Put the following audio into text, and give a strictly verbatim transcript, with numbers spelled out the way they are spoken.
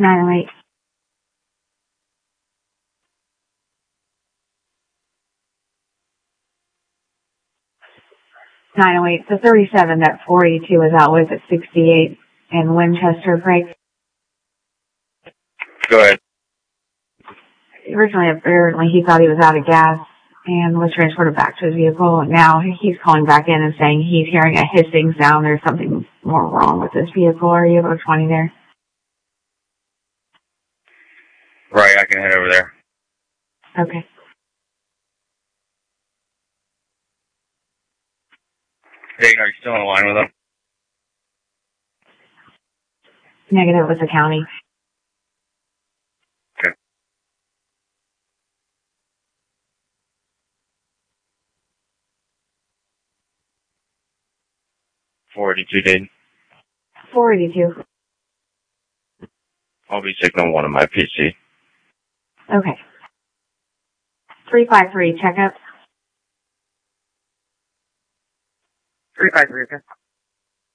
nine oh eight. nine oh eight. The thirty-seven that four eighty-two was out with at sixty-eight in Winchester break. Go ahead. Originally, apparently, he thought he was out of gas and was transported back to his vehicle. And now he's calling back in and saying he's hearing a hissing sound. There's something more wrong with this vehicle. Are you able to twenty there? Right, I can head over there. Okay. Dayton, are you still on the line with them? Negative with the county. Okay. four eighty-two, Dayton. four eighty-two. I'll be signaling one of my P C. Okay. three five three, checkup. three five three, okay.